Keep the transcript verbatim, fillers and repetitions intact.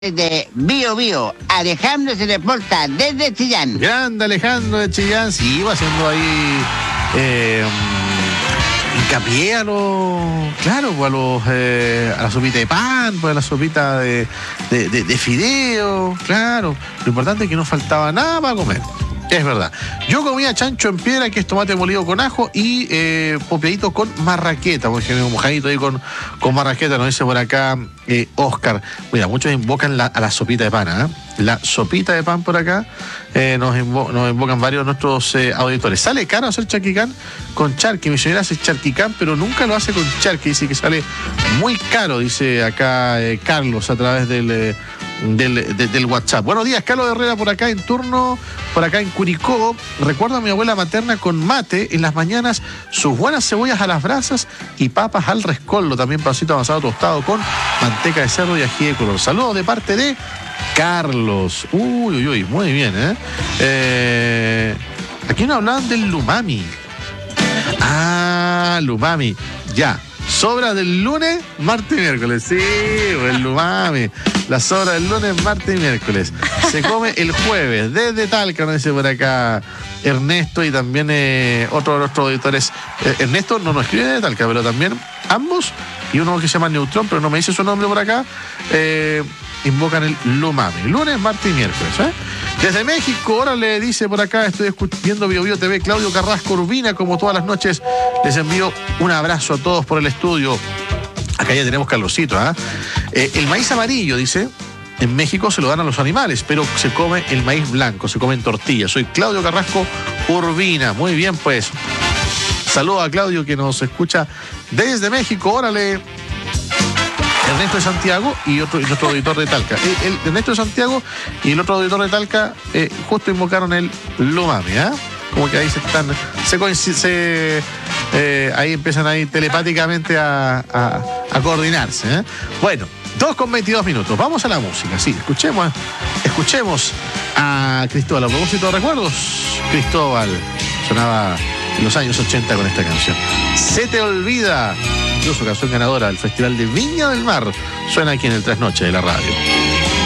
De Bio Bio, Alejandro se reporta desde Chillán. Grande Alejandro de Chillán, sí, iba haciendo ahí eh, hincapié a los, claro, pues a los eh, a la sopita de pan, pues a la sopita de, de, de, de fideo, claro. Lo importante es que no faltaba nada para comer. Es verdad. Yo comía chancho en piedra, que es tomate molido con ajo y eh, popeadito con marraqueta, por ejemplo, mojadito ahí con, con marraqueta, nos dice por acá eh, Oscar. Mira, muchos invocan la, a la sopita de pan, ¿eh? La sopita de pan por acá, eh, nos, invo, nos invocan varios de nuestros eh, auditores. Sale caro hacer charquicán con charqui. Mi señora hace charquicán, pero nunca lo hace con charqui. Dice que sale muy caro, dice acá eh, Carlos, a través del... Eh, Del, de, del WhatsApp. Buenos días, Carlos Herrera por acá en turno, por acá en Curicó. Recuerdo a mi abuela materna con mate en las mañanas, sus buenas cebollas a las brasas y papas al rescoldo, también pancito avanzado tostado con manteca de cerdo y ají de color. Saludos de parte de Carlos. Uy, uy, uy, muy bien, ¿eh? eh aquí nos hablaban del lumami. Ah, lumami, ya. Sobra del lunes, martes y miércoles. Sí, el lumami. La sobra del lunes, martes y miércoles. Se come el jueves, desde Talca, nos dice por acá Ernesto y también eh, otro de nuestros auditores. Eh, Ernesto no nos escribe de Talca, pero también ambos, y uno que se llama Neutrón, pero no me dice su nombre por acá, eh, invocan el lumami. Lunes, martes y miércoles. ¿eh? Desde México, ahora le dice por acá, estoy viendo Bio Bio T V, Claudio Carrasco Urbina, como todas las noches, les envío un abrazo a todos por el estudio. Acá ya tenemos Carlosito, ¿eh? Eh, el maíz amarillo, dice, en México se lo dan a los animales, pero se come el maíz blanco, se come en tortillas. Soy Claudio Carrasco Urbina. Muy bien, pues. Saludos a Claudio, que nos escucha desde México. Órale. Ernesto de Santiago y otro y nuestro auditor de Talca. El, el Ernesto de Santiago y el otro auditor de Talca eh, justo invocaron el lumami, ¿eh? Como que ahí se están, se, se eh, ahí empiezan ahí telepáticamente a, a, a coordinarse, ¿eh? Bueno, dos con veintidós minutos. Vamos a la música, sí, escuchemos, escuchemos a Cristóbal. A propósito de recuerdos, Cristóbal sonaba en los años ochenta con esta canción. Se te olvida. Incluso canción ganadora del Festival de Viña del Mar. Suena aquí en el Trasnoche de la radio.